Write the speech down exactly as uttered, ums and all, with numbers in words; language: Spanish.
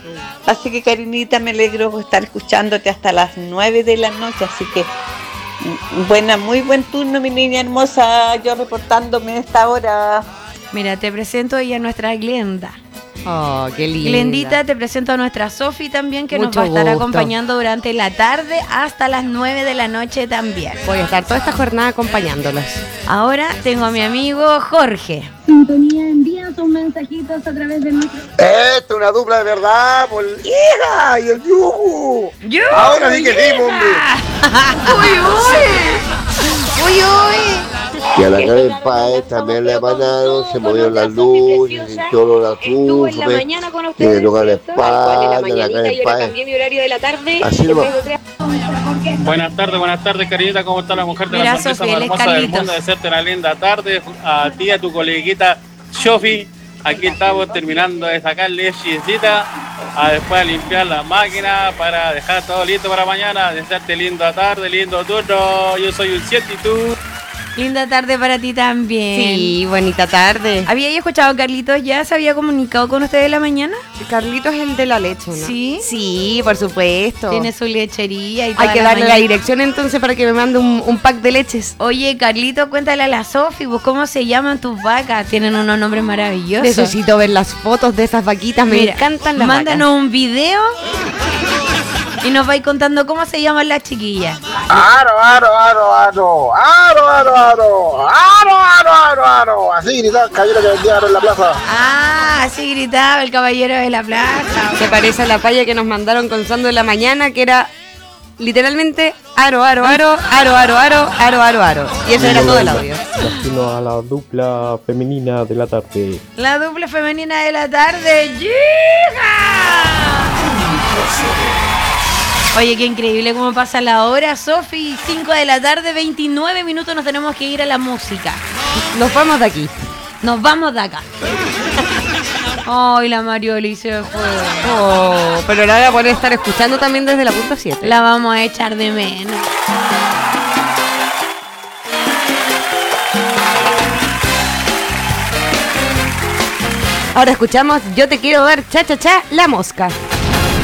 Así que, Karinita, me alegro estar escuchándote hasta las nueve de la noche. Así que, buena, muy buen turno, mi niña hermosa. Yo reportándome a esta hora. Mira, te presento ella, nuestra Glenda. Oh, qué linda. Glendita, te presento a nuestra Sofi también, que Mucho nos va a estar gusto. acompañando durante la tarde hasta las nueve de la noche también. Voy a estar toda esta jornada acompañándolos. Ahora tengo a mi amigo Jorge. Sintonía, envían sus mensajitos a través de nuestro... Esto es una dupla de verdad, por el hija y el yuju. ¡Yo! Ahora sí que sí, hombre. ¡Uy, uy! ¡Uy, uy! Y a la Karen Páez también le mandaron, se movieron las luces, sintió olor a Estuvo en la azufre, mañana con y ustedes, le toca la ¿cierto? Tal cual, en la espalda, la mañanita, Karen y ahora Páez. cambié mi horario de la tarde. Así en nomás. vez de tres- Buenas tardes, buenas tardes, Karinita, ¿cómo está la mujer de Mira, la sonrisa Sofi, más él es hermosa del Carlitos. mundo? Desearte una linda tarde, a ti, a tu coleguita Sofi. Aquí estamos terminando de sacar lechecita, a después a limpiar la máquina para dejar todo listo para mañana. Desearte linda tarde, lindo turno. Yo soy un siete y tú. Linda tarde para ti también. Sí, bonita tarde. ¿Había escuchado a Carlitos ya? ¿Se había comunicado con ustedes en la mañana? Carlitos es el de la leche, ¿no? Sí. Sí, por supuesto. Tiene su lechería y todo. Hay que darle la dirección entonces para que me mande un, un pack de leches. Oye, Carlito, cuéntale a la Sofi, pues, ¿cómo se llaman tus vacas? Tienen unos nombres maravillosos. Necesito ver las fotos de esas vaquitas, me Mira, encantan las mándanos vacas. un video y nos vais contando cómo se llaman las chiquillas. Aro, aro, aro, aro, aro, aro, aro, aro, aro, aro, aro. Así gritaba el caballero que vendía en la plaza. Ah, así gritaba el caballero de la plaza. Se parece a la falla que nos mandaron con Sando en la mañana, que era literalmente aro, aro, aro, aro, aro, aro, aro, aro, aro. Y eso era todo el audio. Destino a la dupla femenina de la tarde. La dupla femenina de la tarde. ¡Llega! Oye, qué increíble cómo pasa la hora, Sofi. cinco de la tarde, veintinueve minutos, nos tenemos que ir a la música. Nos vamos de aquí. Nos vamos de acá. Ay, la Marioli se fue. Oh, pero la voy a poder estar escuchando también desde la punta siete. La vamos a echar de menos. Ahora escuchamos Yo te quiero dar cha cha cha la mosca.